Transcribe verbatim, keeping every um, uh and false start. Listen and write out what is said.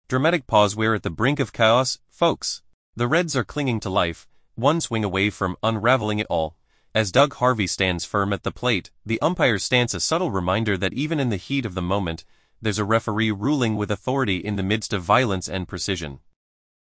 Dramatic pause. We're at the brink of chaos, folks. The Reds are clinging to life, one swing away from unraveling it all. As Doug Harvey stands firm at the plate, the umpire's stance a subtle reminder that even in the heat of the moment, there's a referee ruling with authority in the midst of violence and precision.